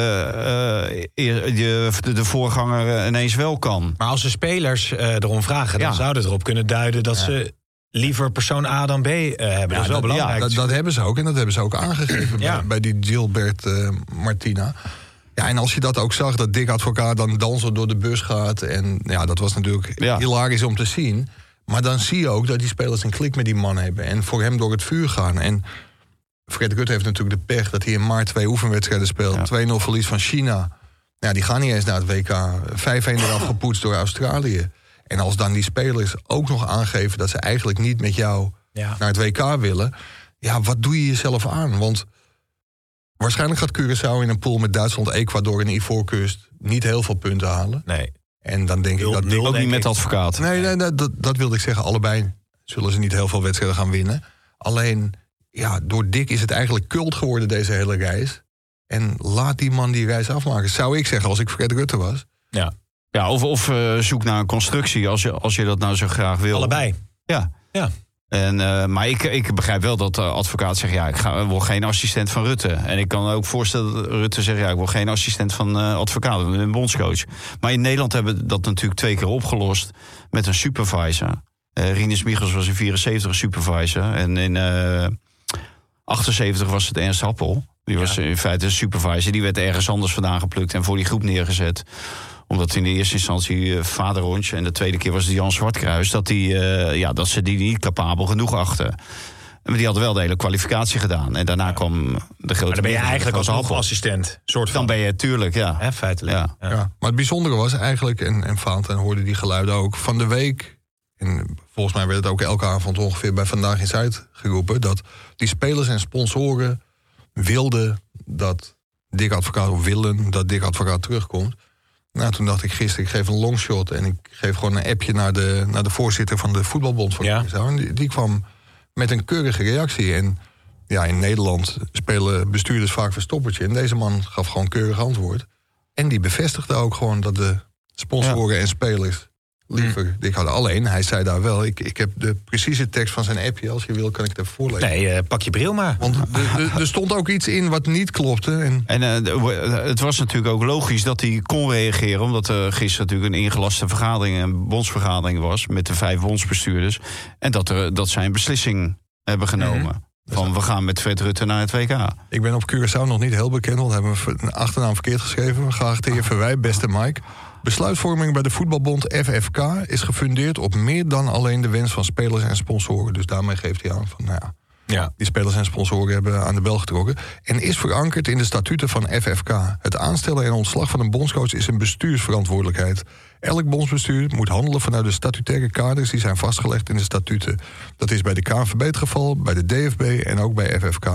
de voorganger ineens wel kan. Maar als de spelers erom vragen, dan zou het erop kunnen duiden dat ze liever persoon A dan B hebben. Dat is wel belangrijk. Ja, dat hebben ze ook en dat hebben ze ook aangegeven bij die Gilbert Martina. Ja, en als je dat ook zag, dat Dick Advocaat dan dansen door de bus gaat. En ja, dat was natuurlijk hilarisch om te zien. Maar dan zie je ook dat die spelers een klik met die man hebben. En voor hem door het vuur gaan. En Fred Rutte heeft natuurlijk de pech dat hij in maart 2 oefenwedstrijden speelt. 2-0 verlies van China. Ja, die gaan niet eens naar het WK. 5-1 eraf gepoetst door Australië. En als dan die spelers ook nog aangeven dat ze eigenlijk niet met jou naar het WK willen. Ja, wat doe je jezelf aan? Want waarschijnlijk gaat Curaçao in een pool met Duitsland, Ecuador en Ivoorkust niet heel veel punten halen. Nee. En dan denk ik dat ook niet met Advocaat. Nee, dat wilde ik zeggen. Allebei zullen ze niet heel veel wedstrijden gaan winnen. Alleen, door Dick is het eigenlijk cult geworden, deze hele reis. En laat die man die reis afmaken, zou ik zeggen als ik Fred Rutte was. Ja, of zoek naar een constructie als je dat nou zo graag wil. Allebei. Ja. Maar ik begrijp wel dat de Advocaat zegt, ik word geen assistent van Rutte. En ik kan ook voorstellen dat Rutte zegt, ik word geen assistent van Advocaat, een bondscoach. Maar in Nederland hebben we dat natuurlijk 2 keer opgelost met een supervisor. Rinus Michels was in 74 een supervisor. En in 78 was het Ernst Happel. Die was in feite een supervisor. Die werd ergens anders vandaan geplukt en voor die groep neergezet. Omdat in de eerste instantie Vader Ronch en de tweede keer was het Jan Zwartkruis, dat ze die niet capabel genoeg achten. Maar die hadden wel de hele kwalificatie gedaan. En daarna kwam de grote... Maar dan ben je eigenlijk als hoofdassistent. Dan ben je tuurlijk, feitelijk. Ja. Maar het bijzondere was eigenlijk, en Valentijn hoorde die geluiden ook, van de week, en volgens mij werd het ook elke avond ongeveer bij Vandaag in Zuid geroepen, dat die spelers en sponsoren wilden dat Dick Advocaat terugkomt. Nou, toen dacht ik gisteren, ik geef een longshot en ik geef gewoon een appje naar de voorzitter van de voetbalbond van Curaçao. En die kwam met een keurige reactie. En in Nederland spelen bestuurders vaak verstoppertje. En deze man gaf gewoon keurig antwoord. En die bevestigde ook gewoon dat de sponsoren en spelers liever dik houden. Alleen, hij zei daar wel, ik heb de precieze tekst van zijn appje. Als je wil, kan ik het even voorlezen. Nee, pak je bril maar. Want er stond ook iets in wat niet klopte. En het was natuurlijk ook logisch dat hij kon reageren, omdat er gisteren natuurlijk een ingelaste vergadering, een bondsvergadering was met de 5 bondsbestuurders. En dat zij een beslissing hebben genomen. Van we gaan met Fred Rutte naar het WK. Ik ben op Curaçao nog niet heel bekend, want we hebben een achternaam verkeerd geschreven. Geachte heer Verwij, beste Mike. Besluitvorming bij de voetbalbond FFK is gefundeerd op meer dan alleen de wens van spelers en sponsoren. Dus daarmee geeft hij aan van, die spelers en sponsoren hebben aan de bel getrokken. En is verankerd in de statuten van FFK. Het aanstellen en ontslag van een bondscoach is een bestuursverantwoordelijkheid. Elk bondsbestuur moet handelen vanuit de statutaire kaders die zijn vastgelegd in de statuten. Dat is bij de KNVB het geval, bij de DFB en ook bij FFK.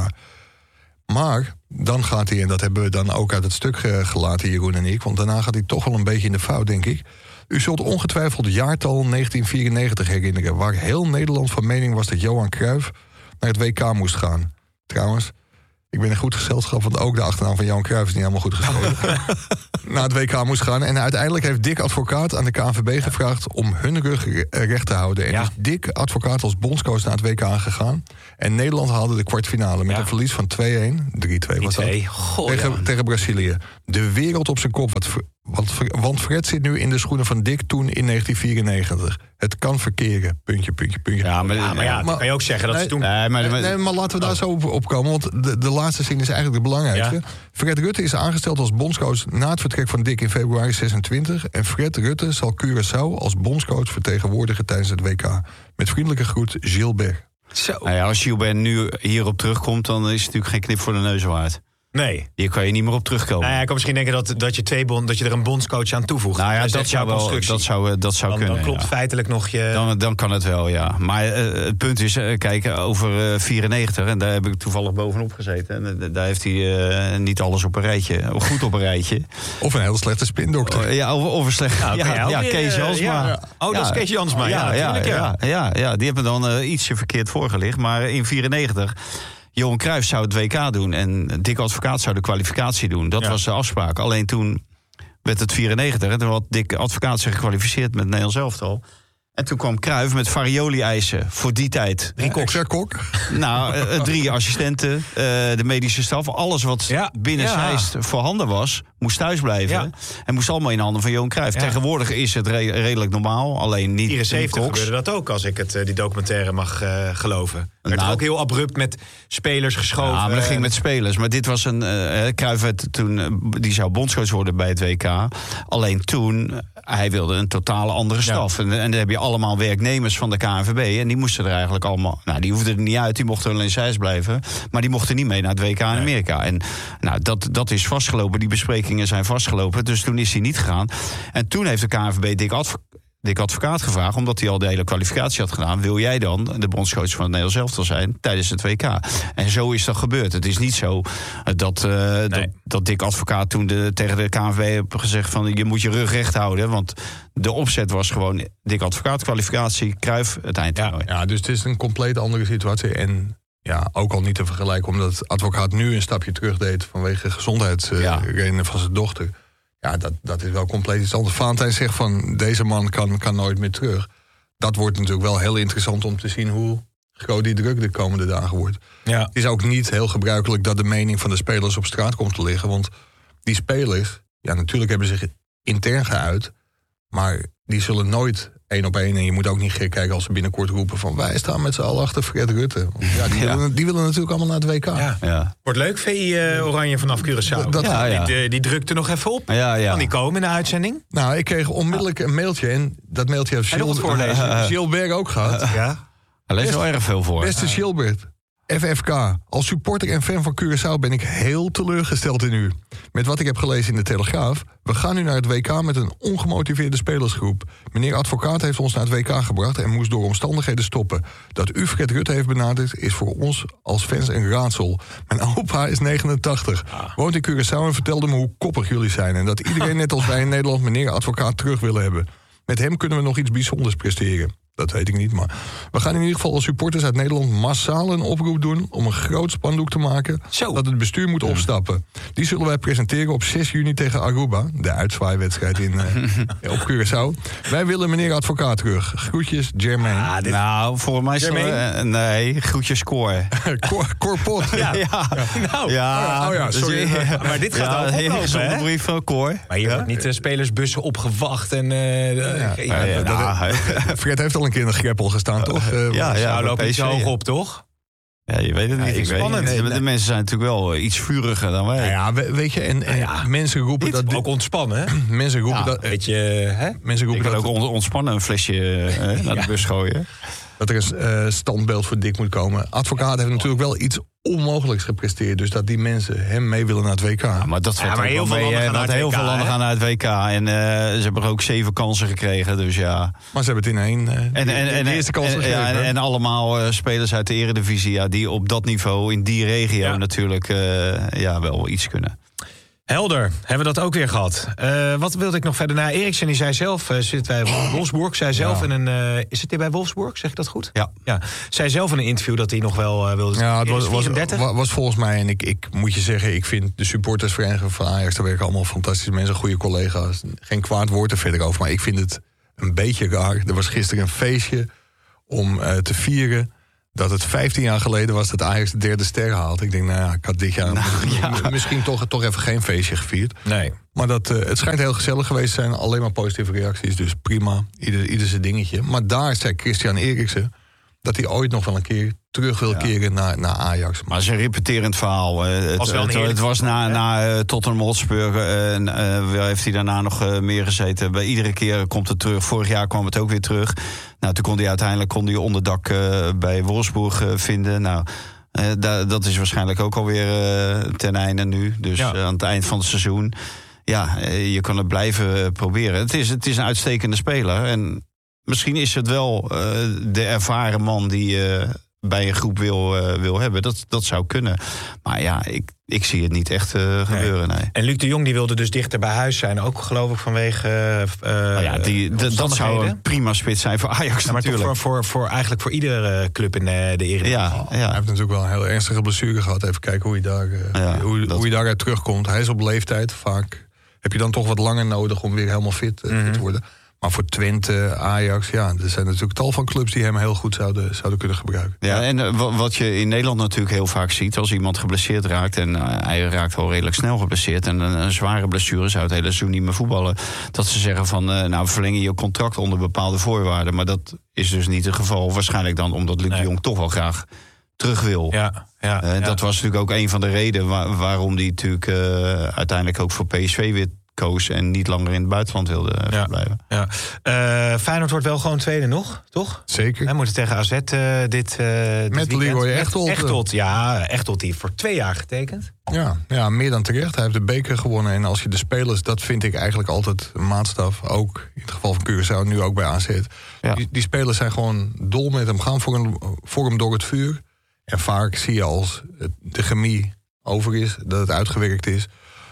Maar dan gaat hij, en dat hebben we dan ook uit het stuk gelaten, Jeroen en ik, want daarna gaat hij toch wel een beetje in de fout, denk ik. U zult ongetwijfeld het jaartal 1994 herinneren, waar heel Nederland van mening was dat Johan Cruijff naar het WK moest gaan. Trouwens, ik ben in goed gezelschap, want ook de achternaam van Johan Cruijff is niet helemaal goed geschreven. Naar het WK moest gaan. En uiteindelijk heeft Dick Advocaat aan de KNVB gevraagd om hun rug recht te houden. En is Dick Advocaat als bondscoach naar het WK gegaan. En Nederland haalde de kwartfinale met een verlies van 2-1. 3-2 was dat. Tegen Brazilië. De wereld op zijn kop. Want Fred zit nu in de schoenen van Dick toen in 1994. Het kan verkeren. Puntje. Ja, maar kan je ook zeggen dat ze toen... Nee, maar laten we daar zo op komen. Want de laatste zin is eigenlijk de belangrijkste. Ja. Fred Rutte is aangesteld als bondscoach na het vertrek van Dick in februari 26. En Fred Rutte zal Curaçao als bondscoach vertegenwoordigen tijdens het WK. Met vriendelijke groet, Gilbert. Zo. Nou ja, als Gilbert nu hierop terugkomt, dan is het natuurlijk geen knip voor de neus waard. Nee. Hier kan je niet meer op terugkomen. Nou ja, ik kan misschien denken dat je er een bondscoach aan toevoegt. Nou ja, dat zou kunnen. Dan klopt feitelijk nog je... Dan kan het wel, ja. Maar het punt is, kijk, over 94... en daar heb ik toevallig bovenop gezeten... en daar heeft hij niet alles op een rijtje, goed op een rijtje. Of een heel slechte spindokter. Of een slechte... Kees Jansma. Ja. Oh, dat is Kees Jansma. Ja, die hebben dan ietsje verkeerd voorgelicht. Maar in 94... Johan Cruijff zou het WK doen en Dick Advocaat zou de kwalificatie doen. Dat was de afspraak. Alleen toen werd het 94 en toen had Dick Advocaat zich gekwalificeerd met het Nederlands elftal. En toen kwam Cruijff met Farioli-eisen voor die tijd. 3 kok. Nou, 3 assistenten, de medische staf. Alles wat binnen Zeist voorhanden was, moest thuis blijven. Ja. En moest allemaal in handen van Johan Cruijff. Ja. Tegenwoordig is het redelijk normaal, alleen niet 74 gebeurde dat ook, als ik die documentaire mag geloven. Werd ook heel abrupt met spelers geschoven. Ja, maar dat ging met spelers. Maar dit was een... Cruijff die zou bondscoach worden bij het WK. Alleen toen, hij wilde een totale andere staf. En dan heb je allemaal werknemers van de KNVB. En die moesten er eigenlijk allemaal... Nou, die hoefden er niet uit, die mochten wel in Zeist blijven. Maar die mochten niet mee naar het WK in Amerika. En nou, dat is vastgelopen. Die besprekingen zijn vastgelopen. Dus toen is hij niet gegaan. En toen heeft de KNVB Dick Advocaat gevraagd, omdat hij al de hele kwalificatie had gedaan. Wil jij dan de bondscoach van het Nederlands elftal zijn tijdens het WK? En zo is dat gebeurd. Het is niet zo dat Dick Advocaat toen tegen de KNVB heeft gezegd van je moet je rug recht houden. Want de opzet was gewoon Dick Advocaat, kwalificatie, Cruijff, het eindtoernooi. Ja, dus het is een compleet andere situatie. En ja, ook al niet te vergelijken, omdat Advocaat nu een stapje terug deed vanwege gezondheidsredenen van zijn dochter. Ja, dat is wel compleet iets anders. Valentijn zegt van deze man kan nooit meer terug. Dat wordt natuurlijk wel heel interessant om te zien hoe groot die druk de komende dagen wordt. Ja. Het is ook niet heel gebruikelijk dat de mening van de spelers op straat komt te liggen. Want die spelers, ja, natuurlijk hebben zich intern geuit. Maar die zullen nooit 1 op 1. En je moet ook niet gek kijken als ze binnenkort roepen van wij staan met z'n allen achter Fred Rutte. Die willen natuurlijk allemaal naar het WK. Ja. Wordt leuk, VI Oranje vanaf Curaçao. Die drukte nog even op. Kan die komen in de uitzending? Nou, ik kreeg onmiddellijk een mailtje. En dat mailtje heeft Gilbert ook gehad. Ja. Hij leest wel erg veel voor. Beste Gilbert, FFK. Als supporter en fan van Curaçao ben ik heel teleurgesteld in u. Met wat ik heb gelezen in de Telegraaf. We gaan nu naar het WK met een ongemotiveerde spelersgroep. Meneer Advocaat heeft ons naar het WK gebracht en moest door omstandigheden stoppen. Dat u Fred Rutte heeft benaderd is voor ons als fans een raadsel. Mijn opa is 89. Woont in Curaçao en vertelde me hoe koppig jullie zijn. En dat iedereen net als wij in Nederland meneer Advocaat terug willen hebben. Met hem kunnen we nog iets bijzonders presteren. Dat weet ik niet, maar we gaan in ieder geval als supporters uit Nederland massaal een oproep doen om een groot spandoek te maken dat het bestuur moet opstappen. Die zullen wij presenteren op 6 juni tegen Aruba, de uitzwaaiwedstrijd op Curaçao. Wij willen meneer advocaat terug. Groetjes, Jermaine. Nou, voor mij nee, groetjes Cor. Corpot. Sorry. Maar dit gaat ook oplopen, zonder brief van Cor. Maar je wordt niet de spelersbussen opgewacht en... Fred heeft al een keer in de greppel gestaan, toch? Nou loopt iets hoog op, toch? Ja, je weet het niet. Spannend. De mensen zijn natuurlijk wel iets vuriger dan wij. Ja, weet je, en mensen roepen dat... Ook ontspannen, hè? Mensen roepen dat... Weet je, hè? Mensen roepen dat ook ontspannen een flesje naar de bus gooien. Dat er een standbeeld voor Dick moet komen. Advocaat heeft natuurlijk wel iets onmogelijks gepresteerd. Dus dat die mensen hem mee willen naar het WK. Ja, maar dat valt heel veel landen gaan naar het WK. En ze hebben ook 7 kansen gekregen. Dus ja. Maar ze hebben het in 1 de eerste kans gegeven. En allemaal spelers uit de Eredivisie die op dat niveau in die regio natuurlijk wel iets kunnen. Helder, hebben we dat ook weer gehad. Wat wilde ik nog verder? Nou, Eriksen die zei zelf, zit bij Wolfsburg, zei zelf in een... is het hier bij Wolfsburg, zeg ik dat goed? Ja. Zei zelf in een interview dat hij nog wel wilde... Ja, het was volgens mij, en ik moet je zeggen, ik vind de supportersvereniging van Ajax, daar werken allemaal fantastische mensen, goede collega's. Geen kwaad woord er verder over, maar ik vind het een beetje raar. Er was gisteren een feestje om te vieren dat het 15 jaar geleden was dat Ajax de 3e ster haalt. Ik denk, ik had dit jaar misschien toch even geen feestje gevierd. Nee. Maar het schijnt heel gezellig geweest te zijn. Alleen maar positieve reacties, dus prima. Ieder zijn dingetje. Maar daar zei Christian Eriksen dat hij ooit nog wel een keer terug wil keren naar Ajax. Maar het is een repeterend verhaal. Het was na Tottenham Hotspur. Heeft hij daarna nog meer gezeten. Bij iedere keer komt het terug. Vorig jaar kwam het ook weer terug. Nou, toen kon hij uiteindelijk onderdak bij Wolfsburg vinden. Nou, dat is waarschijnlijk ook alweer ten einde nu. Dus aan het eind van het seizoen. Ja, je kan het blijven proberen. Het is een uitstekende speler. En misschien is het wel de ervaren man die bij een groep wil hebben. Dat zou kunnen. Maar ja, ik zie het niet echt gebeuren. Nee. En Luc de Jong die wilde dus dichter bij huis zijn. Ook geloof ik vanwege... dat zou een prima spits zijn voor Ajax natuurlijk. Maar eigenlijk voor iedere club in de Eredivisie. Ja. Hij heeft natuurlijk wel een heel ernstige blessure gehad. Even kijken hoe je daaruit terugkomt. Hij is op leeftijd. Vaak heb je dan toch wat langer nodig om weer helemaal fit te worden. Maar voor Twente, Ajax, er zijn natuurlijk tal van clubs die hem heel goed zouden kunnen gebruiken. Ja, en wat je in Nederland natuurlijk heel vaak ziet, als iemand geblesseerd raakt, en hij raakt al redelijk snel geblesseerd, en een zware blessure zou het hele seizoen niet meer voetballen, dat ze zeggen van, verleng je contract onder bepaalde voorwaarden. Maar dat is dus niet het geval. Waarschijnlijk dan omdat Luc de Jong toch wel graag terug wil. Dat was natuurlijk ook een van de redenen waarom hij natuurlijk uiteindelijk ook voor PSV weer koos en niet langer in het buitenland wilde verblijven. Ja. Feyenoord wordt wel gewoon tweede nog, toch? Zeker. Wij moeten tegen AZ dit met Leroy Echtold. Echtold die voor 2 jaar getekend. Ja, meer dan terecht. Hij heeft de beker gewonnen. En als je de spelers, dat vind ik eigenlijk altijd een maatstaf. Ook in het geval van Curaçao, nu ook bij AZ. Ja. Die spelers zijn gewoon dol met hem, gaan voor hem door het vuur. En vaak zie je als de chemie over is, dat het uitgewerkt is,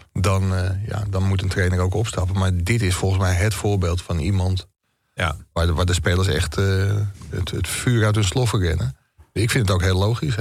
dan moet een trainer ook opstappen. Maar dit is volgens mij het voorbeeld van iemand waar de spelers echt het vuur uit hun sloffen rennen. Ik vind het ook heel logisch.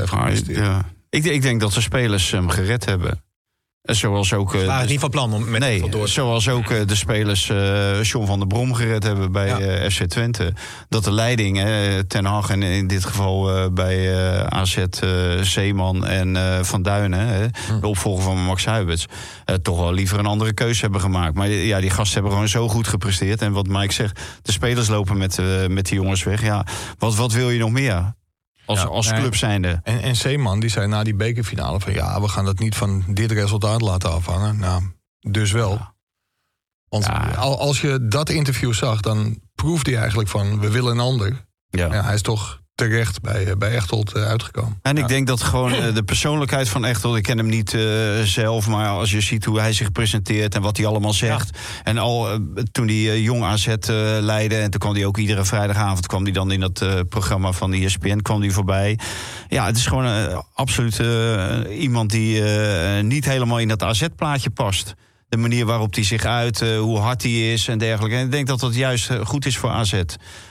Ik denk dat de spelers hem gered hebben. Zoals ook, waren niet van plan om met door. Zoals ook de spelers John van der Brom gered hebben bij FC Twente. Dat de leiding, Ten Hag en in dit geval bij AZ Zeeman en Van Duinen, de opvolger van Max Huiberts, toch wel liever een andere keuze hebben gemaakt. Maar die gasten hebben gewoon zo goed gepresteerd. En wat Mike zegt, de spelers lopen met die jongens weg. Ja, wat wil je nog meer? Als club zijnde. En Zeeman die zei na die bekerfinale van we gaan dat niet van dit resultaat laten afhangen. Nou, dus wel. Want als je dat interview zag, dan proefde hij eigenlijk van we willen een ander. Ja, hij is toch terecht bij Echtold uitgekomen. En ik denk dat gewoon de persoonlijkheid van Echtold, ik ken hem niet zelf, maar als je ziet hoe hij zich presenteert en wat hij allemaal zegt. En toen hij Jong AZ leidde, en toen kwam hij ook iedere vrijdagavond kwam hij dan in dat programma van de ESPN kwam hij voorbij. Ja, het is gewoon absoluut iemand die niet helemaal in dat AZ-plaatje past. De manier waarop hij zich uit, hoe hard hij is en dergelijke. En ik denk dat dat juist goed is voor AZ.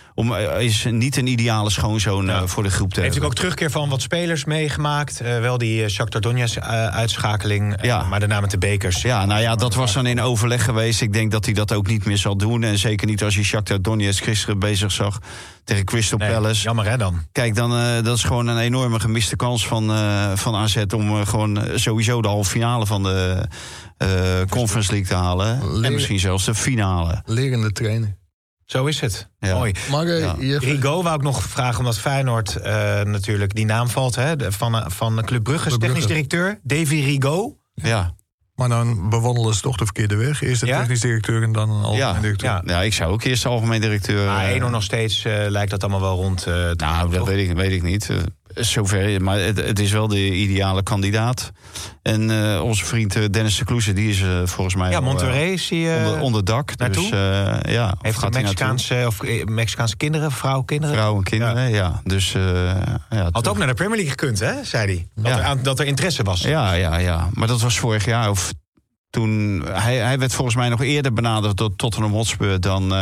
is niet een ideale schoonzoon voor de groep te heeft hebben. ook terugkeer van wat spelers meegemaakt. Wel die Shakhtar Donetsk uitschakeling, maar daarna met de bekers. Ja, nou ja, dat was dan in overleg geweest. Ik denk dat hij dat ook niet meer zal doen. En zeker niet als je Shakhtar Donetsk gisteren bezig zag tegen Crystal Palace. Jammer hè dan. Kijk, dan dat is gewoon een enorme gemiste kans van AZ om gewoon sowieso de halve finale van de Conference League te halen. En misschien zelfs de finale. Lerende trainer. Zo is het. Ja. Mooi. Maar Rigaud wou ik nog vragen, omdat Feyenoord natuurlijk die naam valt, hè, van Club Brugge, technisch directeur, Davy Rigaud. Ja. Maar dan bewandelen ze toch de verkeerde weg. Eerst de technisch directeur en dan een algemeen directeur. Ja, ik zou ook eerst de algemeen directeur... Maar Eno nog steeds lijkt dat allemaal wel rond. Dat weet ik niet. Zover, maar het is wel de ideale kandidaat. En onze vriend Dennis de Kloeze, die is volgens mij... Ja, Monterrey is hij onder dak. naartoe. Dus, heeft hij Mexicaanse kinderen, vrouw, kinderen? Vrouw en kinderen, ja. Dus, had ook naar de Premier League gekund, hè, zei hij. Dat er interesse was. Ja. Maar dat was vorig jaar of... Toen, hij werd volgens mij nog eerder benaderd door Tottenham Hotspur dan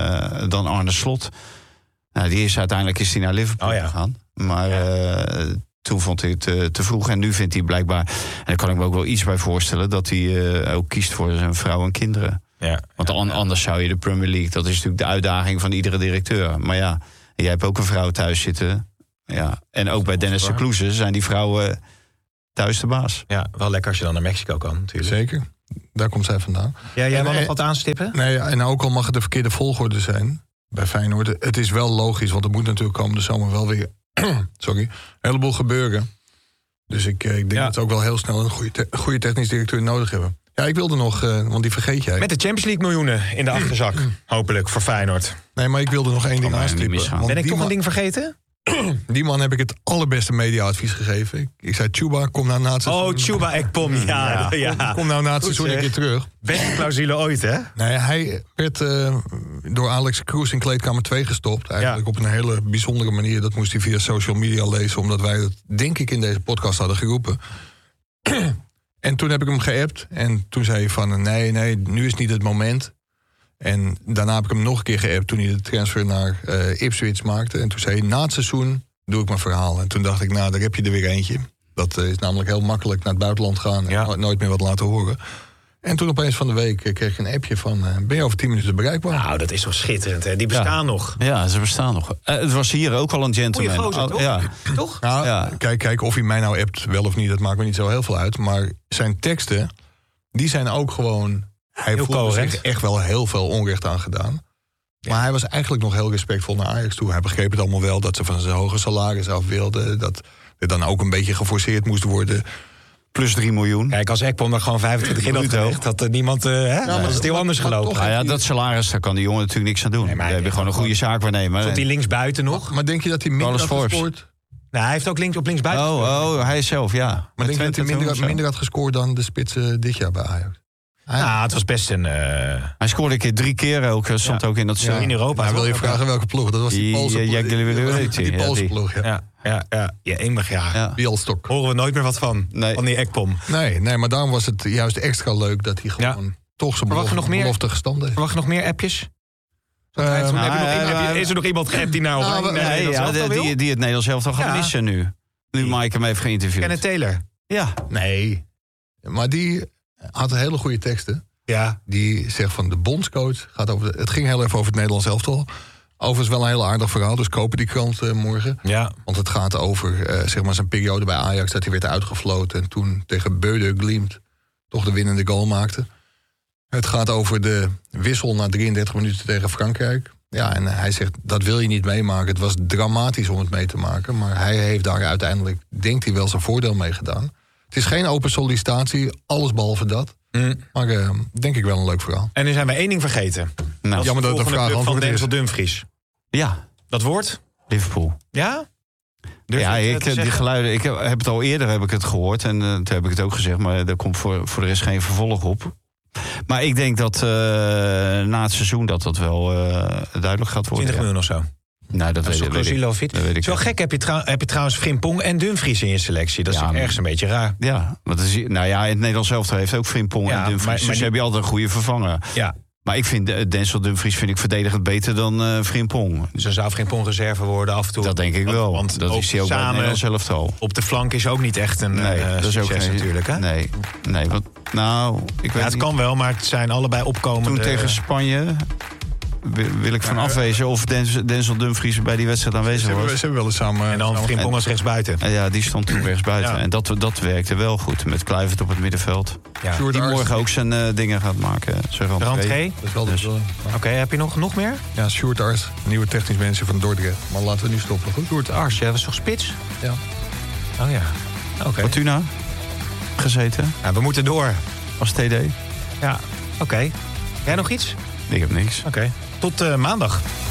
Arne Slot. Nou, uiteindelijk is hij naar Liverpool gegaan. Maar toen vond hij het te vroeg. En nu vindt hij blijkbaar... En daar kan ik me ook wel iets bij voorstellen... dat hij ook kiest voor zijn vrouw en kinderen. Ja, want anders zou je de Premier League... dat is natuurlijk de uitdaging van iedere directeur. Maar ja, jij hebt ook een vrouw thuis zitten. Ja. En ook bij Dennis de Kloeze zijn die vrouwen thuis de baas. Ja, wel lekker als je dan naar Mexico kan natuurlijk. Zeker. Daar komt zij vandaan. Ja, jij wil nog wat aanstippen? Nee, en ook al mag het de verkeerde volgorde zijn bij Feyenoord, het is wel logisch, want er moet natuurlijk komende zomer wel weer een heleboel gebeuren. Dus ik denk dat ze ook wel heel snel een goede technisch directeur nodig hebben. Ja, ik wilde nog, want die vergeet jij. Met de Champions League miljoenen in de achterzak, hopelijk, voor Feyenoord. Nee, maar ik wilde nog één ding aanstippen. Ben ik toch een ding vergeten? Die man heb ik het allerbeste mediaadvies gegeven. Ik zei, Chuba, kom nou na het seizoen. Oh, Chuba Ekpom, ja. Kom nou na het seizoen een keer terug. Beste clausule ooit, hè? Nee, hij werd door Alex Kroes in kleedkamer 2 gestopt. Eigenlijk op een hele bijzondere manier. Dat moest hij via social media lezen, omdat wij dat, denk ik, in deze podcast hadden geroepen. En toen heb ik hem geappt. En toen zei hij van, nee, nu is niet het moment. En daarna heb ik hem nog een keer geappt toen hij de transfer naar Ipswich maakte. En toen zei hij, na het seizoen doe ik mijn verhaal. En toen dacht ik, daar heb je er weer eentje. Dat is namelijk heel makkelijk naar het buitenland gaan en nooit meer wat laten horen. En toen opeens van de week kreeg ik een appje van, ben je over 10 minuten bereikbaar? Nou, dat is toch schitterend, hè? Die bestaan nog. Ja, ze bestaan nog. Het was hier ook al een gentleman. Goeie gozer, toch? Ja. Toch? Nou, kijk, of hij mij nou appt wel of niet, dat maakt me niet zo heel veel uit. Maar zijn teksten, die zijn ook gewoon... Hij voelde zich echt wel heel veel onrecht aan gedaan. Maar hij was eigenlijk nog heel respectvol naar Ajax toe. Hij begreep het allemaal wel, dat ze van zijn hoge salaris af wilden. Dat er dan ook een beetje geforceerd moest worden. Plus 3 miljoen. Kijk, als Ekpom er gewoon 25 in had gelegd, had er niemand... maar dat is het heel anders gelopen. Dat salaris, daar kan die jongen natuurlijk niks aan doen. Nee, maar heb je gewoon een goede zaakwaarnemer. Stond hij links buiten nog? Maar denk je dat hij minder had gescoord? Nou, hij heeft ook op links buiten gescoord. Hij zelf, ja. Maar denk je dat hij minder had gescoord dan de spitsen dit jaar bij Ajax? Nou, het was best een... Hij scoorde een keer 3 keer ook. Stond ook in dat... in Europa. Nou, wil je vragen welke ploeg? Dat was die Poolse ploeg. Die Poolse ploeg, Ja, enig jaar. Bielstok. Horen we nooit meer wat van die Ekpom. Nee, maar daarom was het juist extra leuk dat hij gewoon toch zijn belofte gestand heeft. Verwacht je nog meer appjes? Is er nog iemand geappt die nou... die het Nederlands elftal gaat missen nu. Nu Mike hem heeft geïnterviewd. Kenneth Taylor. Ja. Nee. Maar die had hele goede teksten. Ja. Die zegt van de bondscoach gaat over... Het ging heel even over het Nederlands elftal. Overigens wel een heel aardig verhaal, dus kopen die krant morgen. Ja. Want het gaat over zijn periode bij Ajax, dat hij werd uitgefloten en toen tegen Beude Glimt toch de winnende goal maakte. Het gaat over de wissel na 33 minuten tegen Frankrijk. Ja, en hij zegt, dat wil je niet meemaken. Het was dramatisch om het mee te maken, maar hij heeft daar uiteindelijk, denkt hij, wel zijn voordeel mee gedaan. Het is geen open sollicitatie, alles behalve dat. Maar denk ik wel een leuk verhaal. En nu zijn we één ding vergeten. Nou, jammer dat de vraag van Denzel Dumfries. Ja. Dat woord? Liverpool. Ja? Die geluiden, ik heb het al eerder gehoord en toen heb ik het ook gezegd, maar er komt voor de rest geen vervolg op. Maar ik denk dat na het seizoen dat wel duidelijk gaat worden. 20 miljoen of zo. Nou, dat weet ik. Het is wel gek, heb je trouwens Frimpong en Dumfries in je selectie. Dat is ergens een beetje raar. Ja, want in het Nederlands elftal heeft ook Frimpong en Dumfries. Dus heb je altijd een goede vervanger. Ja. Maar ik vind Denzel Dumfries verdedigend beter dan Frimpong. Dus dan zou Frimpong reserve worden af en toe. Dat denk ik wel. Want dat is hij ook bij Nederland zelf al. Op de flank is ook niet echt een dat is ook succes natuurlijk. Hè? Nee, want ik weet het niet. kan wel, maar het zijn allebei opkomende... Toen tegen Spanje wil ik van afwezen of Denzel Dumfries bij die wedstrijd aanwezig was. Ze hebben wel eens samen... En dan Frimpong als rechtsbuiten. Ja, die stond toen rechtsbuiten. Ja. En dat werkte wel goed. Met Kluivert op het middenveld. Ja. Die morgen ook zijn dingen gaat maken. Zijn rentree. Dat is wel de bedoeling. Oké, heb je nog meer? Ja, Sjoerd Ars, nieuwe technisch manager van Dordrecht. Maar laten we nu stoppen, goed? Sjoerd Ars, jij was toch spits? Ja. Oh ja. Oké. Fortuna gezeten. Ja, we moeten door. Als TD. Ja, oké. Jij nog iets? Ik heb niks. Oké. Tot maandag.